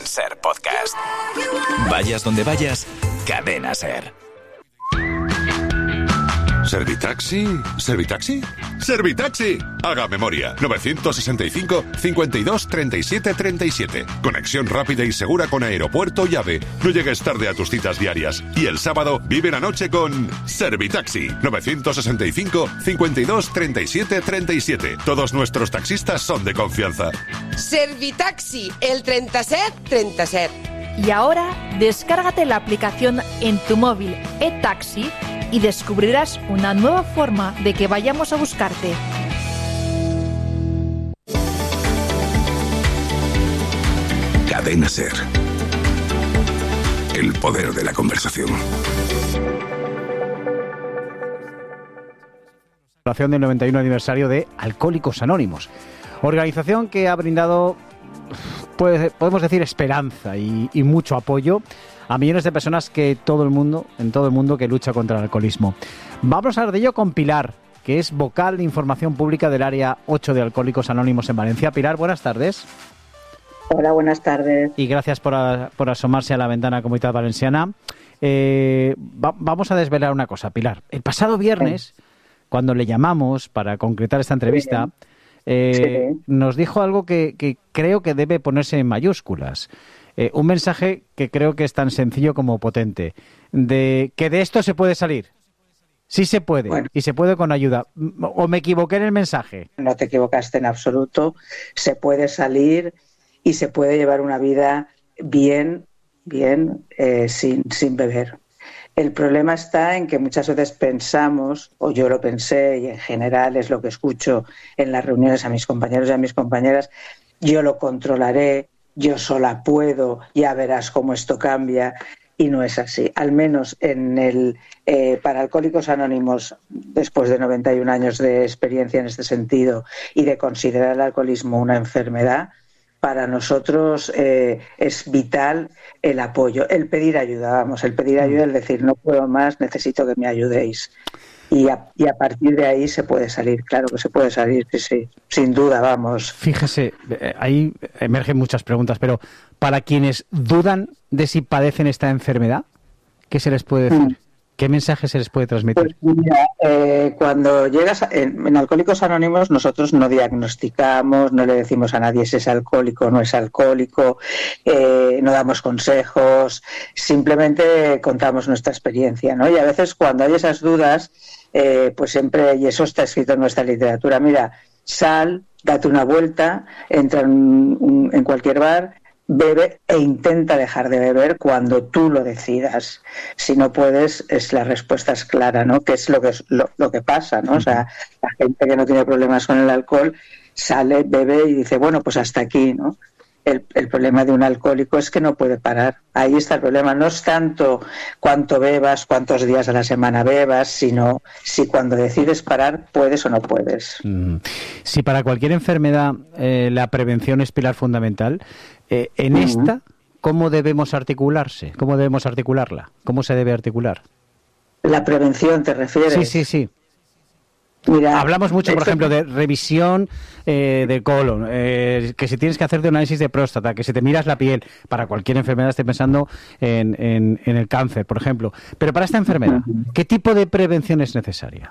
Ser Podcast. Vayas donde vayas, Cadena Ser. ¿Servitaxi? ¿Servitaxi? ¡Servitaxi! Haga memoria. 965 52 37 37. Conexión rápida y segura con aeropuerto y AVE. No llegues tarde a tus citas diarias. Y el sábado vive la noche con Servitaxi. 965 52 37 37. Todos nuestros taxistas son de confianza. Servitaxi, el 37 37. Y ahora, descárgate la aplicación en tu móvil eTaxi y descubrirás una nueva forma de que vayamos a buscarte. Cadena Ser. El poder de la conversación. Celebración del 91 aniversario de Alcohólicos Anónimos. Organización que ha brindado, pues, podemos decir, esperanza y mucho apoyo a millones de personas en todo el mundo que lucha contra el alcoholismo. Vamos a hablar de ello con Pilar, que es vocal de información pública del área 8 de Alcohólicos Anónimos en Valencia. Pilar, buenas tardes. Hola, buenas tardes. Y gracias por asomarse a la ventana Comunitat Valenciana. Vamos a desvelar una cosa, Pilar. El pasado viernes, cuando le llamamos para concretar esta entrevista, nos dijo algo que creo que debe ponerse en mayúsculas. Un mensaje que creo que es tan sencillo como potente, de que de esto se puede salir. Sí se puede, bueno, y se puede con ayuda. ¿O me equivoqué en el mensaje? No te equivocaste en absoluto. Se puede salir y se puede llevar una vida bien, sin beber. El problema está en que muchas veces pensamos, o yo lo pensé, y en general es lo que escucho en las reuniones a mis compañeros y a mis compañeras, yo lo controlaré, yo sola puedo, ya verás cómo esto cambia, y no es así. Al menos para Alcohólicos Anónimos, después de 91 años de experiencia en este sentido y de considerar el alcoholismo una enfermedad, para nosotros es vital el apoyo, el pedir ayuda, el decir no puedo más, necesito que me ayudéis. Y a partir de ahí se puede salir, claro que se puede salir, sí, sin duda, vamos. Fíjese, ahí emergen muchas preguntas, pero para quienes dudan de si padecen esta enfermedad, ¿qué se les puede decir? ¿Qué mensaje se les puede transmitir? Pues mira, cuando llegas en Alcohólicos Anónimos, nosotros no diagnosticamos, no le decimos a nadie si es alcohólico o no es alcohólico, no damos consejos, simplemente contamos nuestra experiencia, ¿no? Y a veces cuando hay esas dudas, pues siempre, y eso está escrito en nuestra literatura, mira, sal, date una vuelta, entra en cualquier bar, bebe e intenta dejar de beber cuando tú lo decidas. Si no puedes, la respuesta es clara, ¿no? Que es lo que pasa, ¿no? O sea, la gente que no tiene problemas con el alcohol sale, bebe y dice, bueno, pues hasta aquí, ¿no? El problema de un alcohólico es que no puede parar. Ahí está el problema. No es tanto cuánto bebas, cuántos días a la semana bebas, sino si cuando decides parar puedes o no puedes. Si para cualquier enfermedad la prevención es pilar fundamental, en esta, ¿cómo debemos articularse? ¿Cómo debemos articularla? ¿Cómo se debe articular? ¿La prevención te refieres? Sí. Mira, hablamos mucho, por ejemplo, de revisión de colon, que si tienes que hacerte un análisis de próstata, que si te miras la piel, para cualquier enfermedad, estoy pensando en el cáncer, por ejemplo. Pero para esta enfermedad, ¿qué tipo de prevención es necesaria?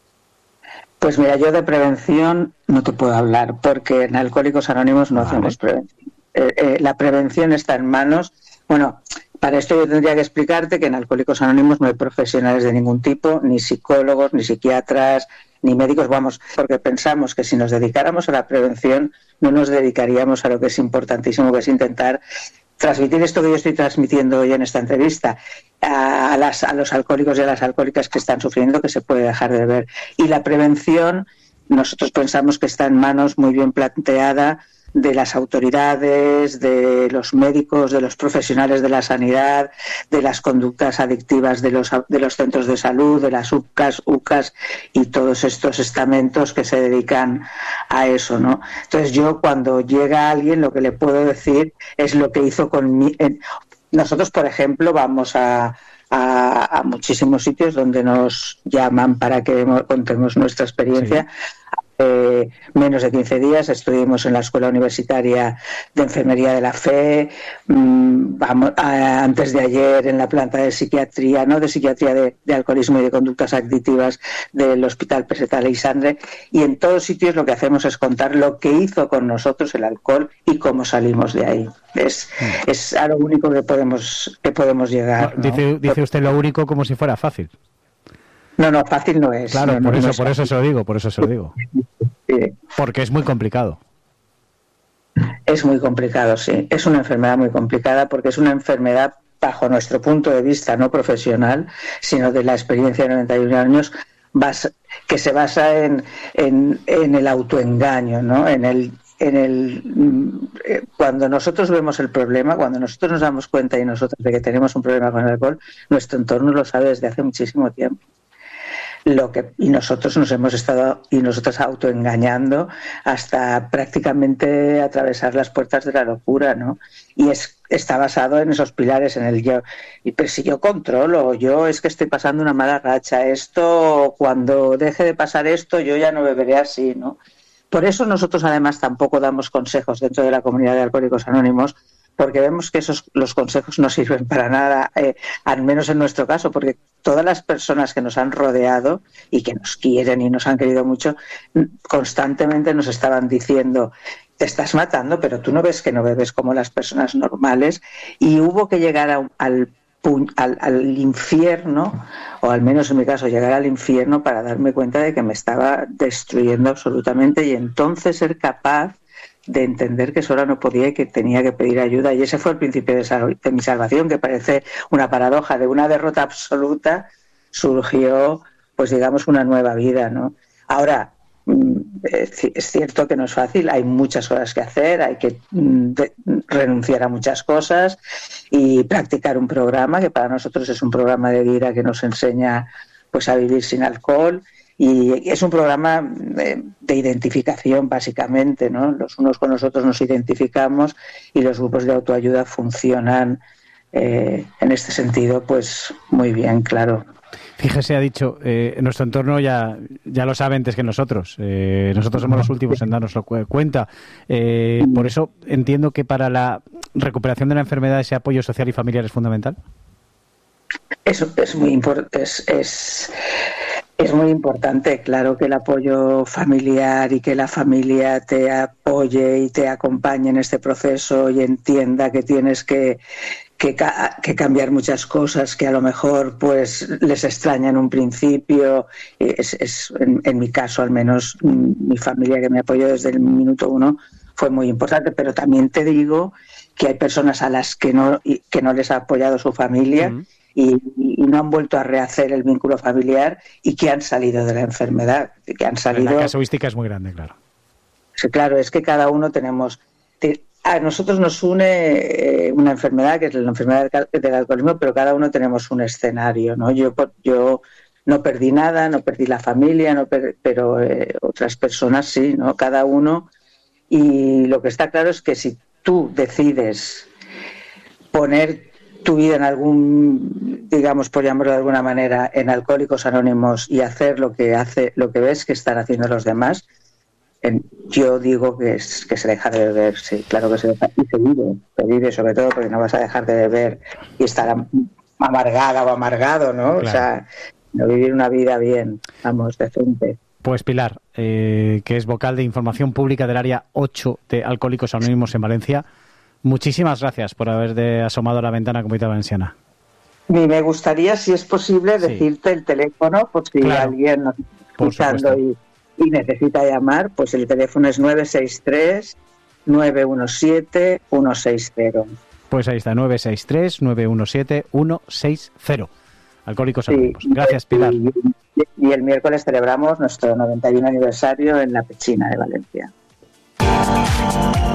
Pues mira, yo de prevención no te puedo hablar, porque en Alcohólicos Anónimos no hacemos prevención. La prevención está en manos... Bueno, para esto yo tendría que explicarte que en Alcohólicos Anónimos no hay profesionales de ningún tipo, ni psicólogos, ni psiquiatras, ni médicos, vamos, porque pensamos que si nos dedicáramos a la prevención no nos dedicaríamos a lo que es importantísimo, que es intentar transmitir esto que yo estoy transmitiendo hoy en esta entrevista a los alcohólicos y a las alcohólicas que están sufriendo, que se puede dejar de beber. Y la prevención, nosotros pensamos que está en manos muy bien planteada de las autoridades, de los médicos, de los profesionales de la sanidad, de las conductas adictivas de los centros de salud, de las UCAS y todos estos estamentos que se dedican a eso, ¿no? Entonces yo cuando llega alguien lo que le puedo decir es lo que hizo conmigo. Nosotros, por ejemplo, vamos a muchísimos sitios donde nos llaman para que contemos nuestra experiencia. Sí. menos de 15 días. Estuvimos en la Escuela Universitaria de Enfermería de la Fe, antes de ayer en la planta de psiquiatría, no de psiquiatría de alcoholismo y de conductas adictivas del Hospital Peseta Aleixandre, y en todos sitios lo que hacemos es contar lo que hizo con nosotros el alcohol y cómo salimos de ahí. Es a lo único que podemos llegar, ¿no? Dice usted lo único como si fuera fácil. No, fácil no es. Claro, por eso se lo digo. Sí. Porque es muy complicado. Es muy complicado, sí. Es una enfermedad muy complicada porque es una enfermedad, bajo nuestro punto de vista, no profesional, sino de la experiencia de 91 años, que se basa en el autoengaño, ¿no? Cuando nosotros vemos el problema, cuando nosotros nos damos cuenta y nosotros de que tenemos un problema con el alcohol, nuestro entorno lo sabe desde hace muchísimo tiempo. Y nosotros nos hemos estado autoengañando hasta prácticamente atravesar las puertas de la locura, ¿no? Y está basado en esos pilares, en el yo. Pero si yo controlo, yo es que estoy pasando una mala racha, esto, cuando deje de pasar esto, yo ya no beberé así, ¿no? Por eso nosotros además tampoco damos consejos dentro de la comunidad de Alcohólicos Anónimos, porque vemos que los consejos no sirven para nada, al menos en nuestro caso, porque todas las personas que nos han rodeado y que nos quieren y nos han querido mucho, constantemente nos estaban diciendo: te estás matando, pero tú no ves que no bebes como las personas normales. Y hubo que llegar al infierno, o al menos en mi caso llegar al infierno, para darme cuenta de que me estaba destruyendo absolutamente, y entonces ser capaz de entender que sola no podía y que tenía que pedir ayuda. Y ese fue el principio de mi salvación, que parece una paradoja. De una derrota absoluta surgió, pues digamos, una nueva vida, ¿no? Ahora, es cierto que no es fácil, hay muchas cosas que hacer, hay que renunciar a muchas cosas y practicar un programa, que para nosotros es un programa de vida que nos enseña, pues, a vivir sin alcohol. Y es un programa de identificación, básicamente, ¿no? Los unos con los otros nos identificamos y los grupos de autoayuda funcionan en este sentido, pues muy bien, claro. Fíjese, ha dicho, en nuestro entorno ya lo sabe antes que nosotros. Nosotros somos los últimos en darnos cuenta. Por eso entiendo que para la recuperación de la enfermedad ese apoyo social y familiar es fundamental. Eso es muy importante. Es muy importante, claro, que el apoyo familiar y que la familia te apoye y te acompañe en este proceso y entienda que tienes que cambiar muchas cosas que a lo mejor pues les extraña en un principio. En mi caso, al menos, mi familia, que me apoyó desde el minuto uno, fue muy importante. Pero también te digo que hay personas a las que no les ha apoyado su familia, y no han vuelto a rehacer el vínculo familiar, y que han salido de la enfermedad, que han salido. La casuística es muy grande, claro. Sí, claro, es que cada uno tenemos. A nosotros nos une una enfermedad, que es la enfermedad del alcoholismo, pero cada uno tenemos un escenario, ¿no? Yo no perdí nada, no perdí la familia, pero otras personas sí, ¿no? Cada uno. Y lo que está claro es que si tú decides poner tu vida en algún, digamos, por llamarlo de alguna manera, en Alcohólicos Anónimos, y hacer lo que ves que están haciendo los demás, yo digo que se deja de beber, sí, claro que se deja, y se vive sobre todo, porque no vas a dejar de beber y estar amargada o amargado, ¿no? Claro. O sea, no vivir una vida bien, vamos, decente. Pues Pilar, que es vocal de Información Pública del Área 8 de Alcohólicos Anónimos en Valencia, muchísimas gracias por haber asomado a la ventana Comunidad Valenciana. Me gustaría, si es posible, decirte el teléfono, por si alguien nos está escuchando y necesita llamar, pues el teléfono es 963-917-160. Pues ahí está, 963-917-160. Alcohólicos Anónimos. Gracias, Pilar. Y el miércoles celebramos nuestro 91 aniversario en la Pechina de Valencia.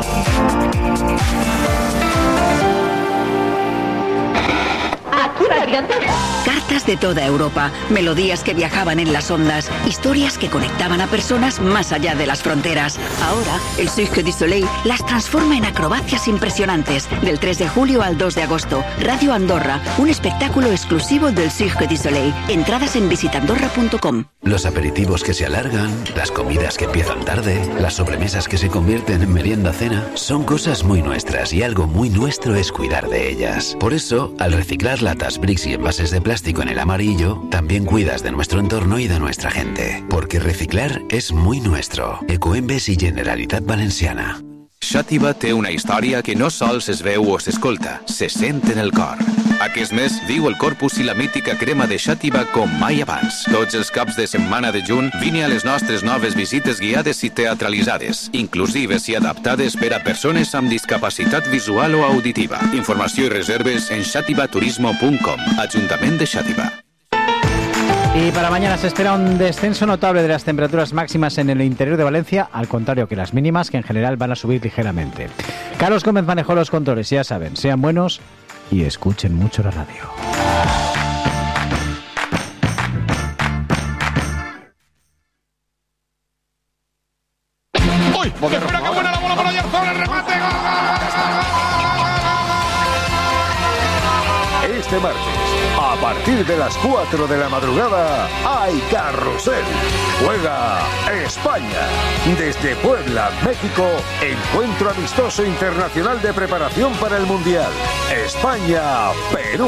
Aquí va Cartas de toda Europa, melodías que viajaban en las ondas, historias que conectaban a personas más allá de las fronteras. Ahora, el Cirque du Soleil las transforma en acrobacias impresionantes. Del 3 de julio al 2 de agosto, Radio Andorra, un espectáculo exclusivo del Cirque du Soleil. Entradas en visitandorra.com. Los aperitivos que se alargan, las comidas que empiezan tarde, las sobremesas que se convierten en merienda-cena, son cosas muy nuestras y algo muy nuestro es cuidar de ellas. Por eso, al reciclar latas, bricks y envases de plástico en el amarillo, también cuidas de nuestro entorno y de nuestra gente. Porque reciclar es muy nuestro. Ecoembes i Generalitat Valenciana. Xàtiva té una història que no sols es veu o s'escolta, se sent en el cor. Aquest mes viu el Corpus i la mítica crema de Xàtiva com mai abans. Tots els caps de setmana de juny vine a les nostres noves visites guiades i teatralitzades, inclusives i adaptades per a persones amb discapacitat visual o auditiva. Informació i reserves en xativaturismo.com. Ajuntament de Xàtiva. Y para mañana se espera un descenso notable de las temperaturas máximas en el interior de Valencia, al contrario que las mínimas, que en general van a subir ligeramente. Carlos Gómez manejó los controles, ya saben, sean buenos y escuchen mucho la radio. ¡Uy! ¡Espera, qué buena la bola para Oyarzún! ¡El remate! Este martes, a partir de las 4 de la madrugada, hay carrusel. Juega España. Desde Puebla, México, encuentro amistoso internacional de preparación para el Mundial. España-Perú.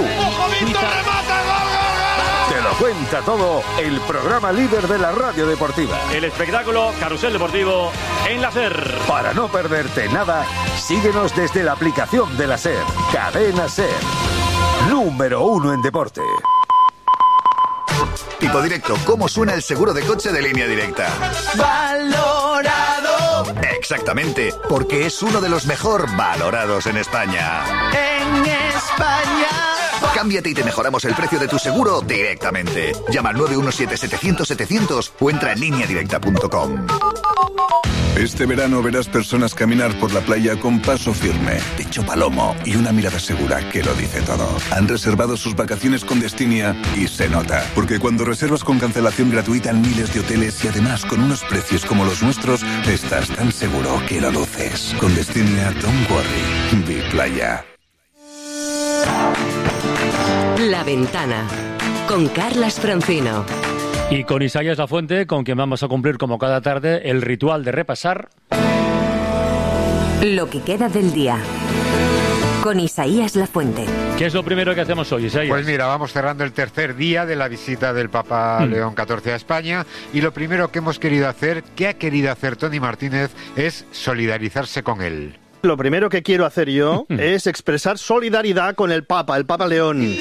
Te lo cuenta todo el programa líder de la radio deportiva. El espectáculo Carrusel Deportivo en la SER. Para no perderte nada, síguenos desde la aplicación de la SER. Cadena SER. Número 1 en deporte. Tipo directo, ¿cómo suena el seguro de coche de Línea Directa? ¡Valorado! Exactamente, porque es uno de los mejor valorados en España. ¡En España! Cámbiate y te mejoramos el precio de tu seguro directamente. Llama al 917-700-700 o entra en lineadirecta.com. Este verano verás personas caminar por la playa con paso firme, pecho palomo y una mirada segura que lo dice todo. Han reservado sus vacaciones con Destinia y se nota, porque cuando reservas con cancelación gratuita en miles de hoteles y además con unos precios como los nuestros, estás tan seguro que lo luces. Con Destinia, don't worry, vi playa. La Ventana, con Carlas Francino. Y con Isaías Lafuente, con quien vamos a cumplir como cada tarde el ritual de repasar lo que queda del día. Con Isaías Lafuente. ¿Qué es lo primero que hacemos hoy, Isaías? Pues mira, vamos cerrando el tercer día de la visita del Papa León XIV a España, y lo primero que hemos querido hacer, que ha querido hacer Tony Martínez, es solidarizarse con él. Lo primero que quiero hacer yo es expresar solidaridad con el Papa León.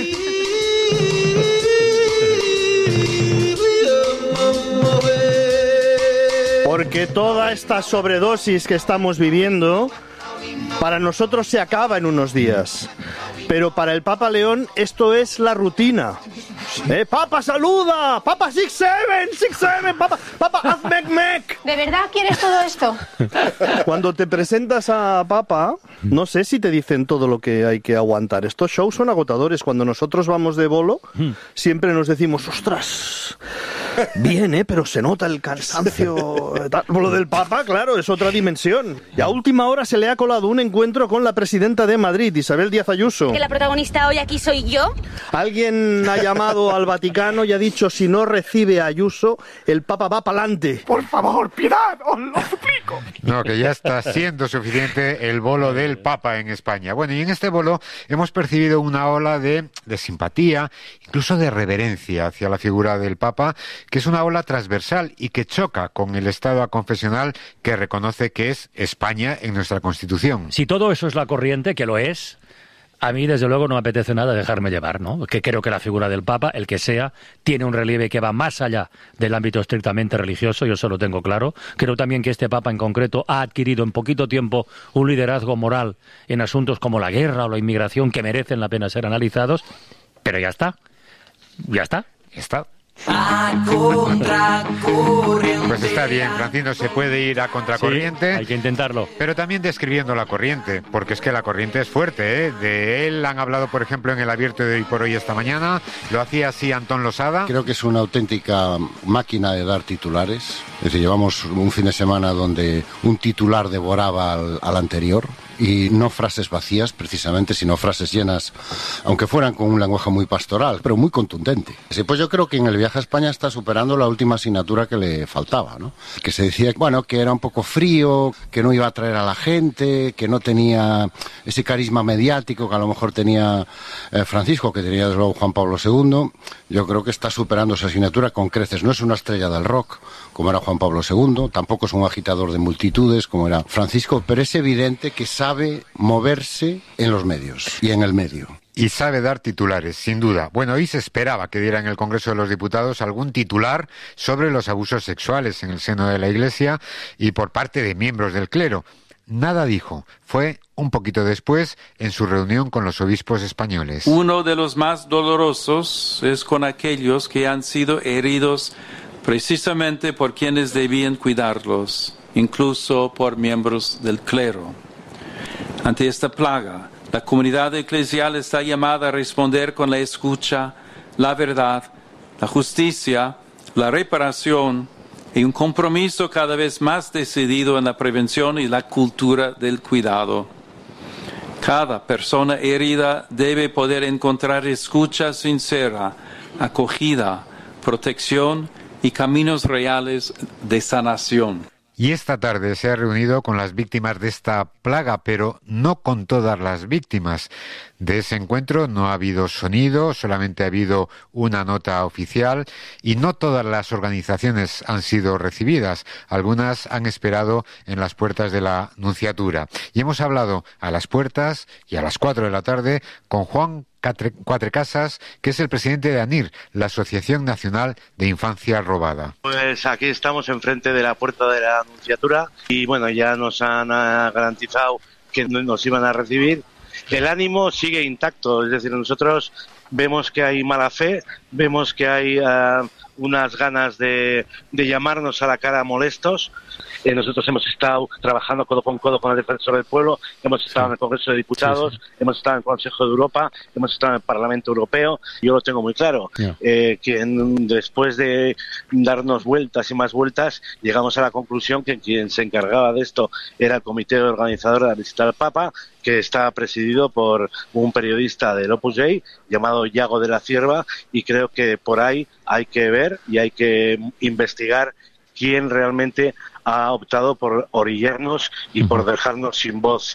Porque toda esta sobredosis que estamos viviendo, para nosotros se acaba en unos días. Pero para el Papa León esto es la rutina. ¡Papa, saluda! ¡Papa, 6-7! ¡Papa, haz mec! ¿De verdad quieres todo esto? Cuando te presentas a Papa, no sé si te dicen todo lo que hay que aguantar. Estos shows son agotadores. Cuando nosotros vamos de bolo, siempre nos decimos, ¡ostras! Bien, pero se nota el cansancio. Lo del Papa, claro, es otra dimensión. Y a última hora se le ha colado un encuentro con la presidenta de Madrid, Isabel Díaz Ayuso. ¿Que la protagonista hoy aquí soy yo? Alguien ha llamado al Vaticano y ha dicho, si no recibe a Ayuso, el Papa va pa'lante. Por favor, piedad, os lo suplico. No, que ya está siendo suficiente el bolo del Papa en España. Bueno, y en este bolo hemos percibido una ola de simpatía, incluso de reverencia hacia la figura del Papa, que es una ola transversal y que choca con el Estado aconfesional que reconoce que es España en nuestra Constitución. Si todo eso es la corriente, que lo es, a mí, desde luego, no me apetece nada dejarme llevar, ¿no? Que creo que la figura del Papa, el que sea, tiene un relieve que va más allá del ámbito estrictamente religioso, yo eso lo tengo claro. Creo también que este Papa en concreto ha adquirido en poquito tiempo un liderazgo moral en asuntos como la guerra o la inmigración que merecen la pena ser analizados, pero ya está. Ya está. Está. A contracorriente. Pues está bien, Francino, se puede ir a contracorriente. Sí, hay que intentarlo. Pero también describiendo la corriente, porque es que la corriente es fuerte, ¿eh? De él han hablado, por ejemplo, en el abierto de Hoy por Hoy esta mañana. Lo hacía así Antón Losada. Creo que es una auténtica máquina de dar titulares. Es decir, llevamos un fin de semana donde un titular devoraba al anterior. Y no frases vacías, precisamente, sino frases llenas, aunque fueran con un lenguaje muy pastoral, pero muy contundente. Sí, pues yo creo que en el viaje a España está superando la última asignatura que le faltaba, ¿no? Que se decía, bueno, que era un poco frío, que no iba a atraer a la gente, que no tenía ese carisma mediático que a lo mejor tenía Francisco, que tenía desde luego Juan Pablo II. Yo creo que está superando esa asignatura con creces. No es una estrella del rock, como era Juan Pablo II, tampoco es un agitador de multitudes, como era Francisco, pero es evidente que sabe moverse en los medios y en el medio. Y sabe dar titulares, sin duda. Bueno, hoy se esperaba que diera en el Congreso de los Diputados algún titular sobre los abusos sexuales en el seno de la Iglesia y por parte de miembros del clero. Nada dijo. Fue un poquito después en su reunión con los obispos españoles. Uno de los más dolorosos es con aquellos que han sido heridos precisamente por quienes debían cuidarlos, incluso por miembros del clero. Ante esta plaga, la comunidad eclesial está llamada a responder con la escucha, la verdad, la justicia, la reparación y un compromiso cada vez más decidido en la prevención y la cultura del cuidado. Cada persona herida debe poder encontrar escucha sincera, acogida, protección y caminos reales de sanación. Y esta tarde se ha reunido con las víctimas de esta plaga, pero no con todas las víctimas. De ese encuentro no ha habido sonido, solamente ha habido una nota oficial y no todas las organizaciones han sido recibidas. Algunas han esperado en las puertas de la Nunciatura. Y hemos hablado a las puertas y a las 4 de la tarde con Juan Cuatrecasas, que es el presidente de ANIR, la Asociación Nacional de Infancia Robada. Pues aquí estamos enfrente de la puerta de la Nunciatura y bueno, ya nos han garantizado que nos iban a recibir. El ánimo sigue intacto, es decir, nosotros vemos que hay mala fe, vemos que hay unas ganas de llamarnos a la cara molestos. Nosotros hemos estado trabajando codo con el Defensor del Pueblo, hemos estado en el Congreso de Diputados, hemos estado en el Consejo de Europa, hemos estado en el Parlamento Europeo. Yo lo tengo muy claro, que después de darnos vueltas y más vueltas, llegamos a la conclusión que quien se encargaba de esto era el comité organizador de la visita al Papa, que está presidido por un periodista del Opus Dei llamado Iago de la Cierva, y creo que por ahí hay que ver y hay que investigar quién realmente ha optado por orillarnos y por dejarnos sin voz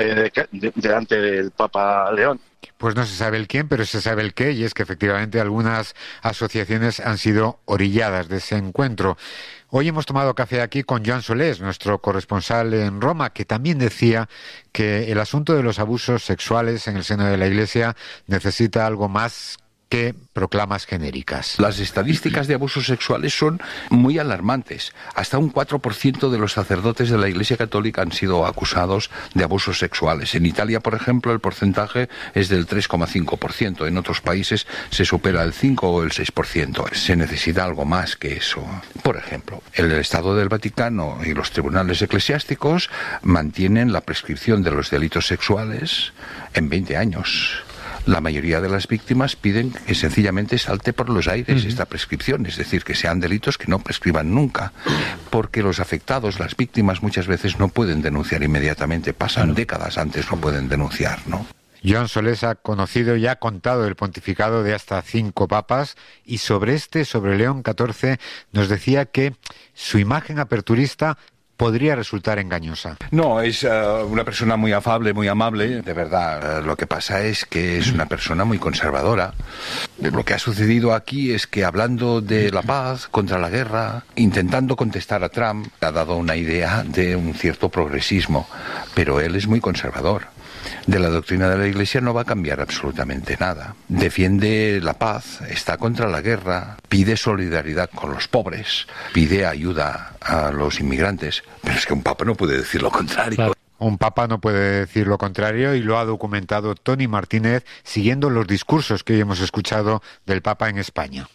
delante del Papa León. Pues no se sabe el quién, pero se sabe el qué, y es que efectivamente algunas asociaciones han sido orilladas de ese encuentro. Hoy hemos tomado café aquí con Joan Solés, nuestro corresponsal en Roma, que también decía que el asunto de los abusos sexuales en el seno de la Iglesia necesita algo más que proclamas genéricas. Las estadísticas de abusos sexuales son muy alarmantes. Hasta un 4% de los sacerdotes de la Iglesia Católica han sido acusados de abusos sexuales. En Italia, por ejemplo, el porcentaje es del 3,5%. En otros países se supera el 5 o el 6%. Se necesita algo más que eso. Por ejemplo, el Estado del Vaticano y los tribunales eclesiásticos mantienen la prescripción de los delitos sexuales en 20 años. La mayoría de las víctimas piden que sencillamente salte por los aires esta prescripción, es decir, que sean delitos que no prescriban nunca, porque los afectados, las víctimas, muchas veces no pueden denunciar inmediatamente, pasan décadas antes, no pueden denunciar, ¿no? Joan Solés ha conocido y ha contado el pontificado de hasta 5 papas, y sobre León XIV, nos decía que su imagen aperturista podría resultar engañosa. No, es una persona muy afable, muy amable, de verdad. Lo que pasa es que es una persona muy conservadora. Lo que ha sucedido aquí es que, hablando de la paz contra la guerra, intentando contestar a Trump, ha dado una idea de un cierto progresismo, pero él es muy conservador. De la doctrina de la Iglesia no va a cambiar absolutamente nada. Defiende la paz, está contra la guerra, pide solidaridad con los pobres, pide ayuda a los inmigrantes. Pero es que un papa no puede decir lo contrario. Claro. Un papa no puede decir lo contrario, y lo ha documentado Tony Martínez siguiendo los discursos que hoy hemos escuchado del Papa en España.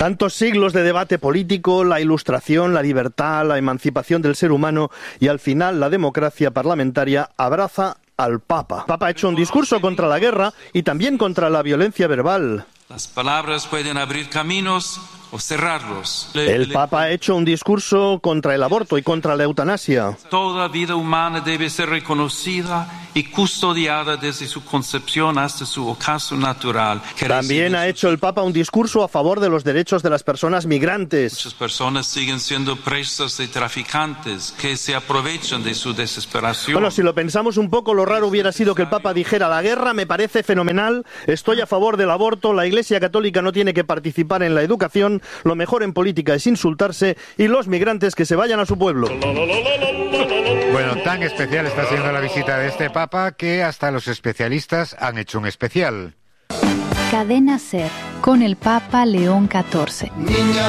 Tantos siglos de debate político, la ilustración, la libertad, la emancipación del ser humano y al final la democracia parlamentaria abraza al Papa. El Papa ha hecho un discurso contra la guerra y también contra la violencia verbal. Las palabras pueden abrir caminos o cerrarlos. El Papa ha hecho un discurso contra el aborto y contra la eutanasia. Toda vida humana debe ser reconocida y custodiada desde su concepción hasta su ocaso natural. También ha hecho el Papa un discurso a favor de los derechos de las personas migrantes. Muchas personas siguen siendo presas de traficantes que se aprovechan de su desesperación. Bueno, si lo pensamos un poco, lo raro hubiera sido que el Papa dijera: la guerra me parece fenomenal, estoy a favor del aborto, la Iglesia Católica no tiene que participar en la educación, lo mejor en política es insultarse y los migrantes que se vayan a su pueblo. Bueno, tan especial está siendo la visita de este Papa que hasta los especialistas han hecho un especial. Cadena SER con el Papa León XIV. Niña